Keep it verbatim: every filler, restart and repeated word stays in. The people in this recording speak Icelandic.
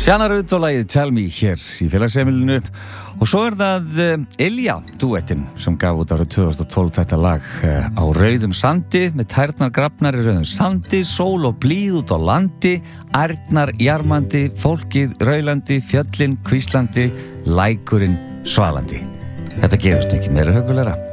Sjana Rut og lagið Tell Me hér í félagsheimilinu og svo er það uh, Ylja duettinn sem gaf út árið tvö þúsund og tólf þetta lag uh, á rauðum sandi með tærnar grafnar í rauðum sandi, sól og blíð út á landi, ærnar jarmandi, fólkið raulandi, fjöllin kvíslandi, lækurinn svalandi. Þetta gerist ekki meira huggulegra.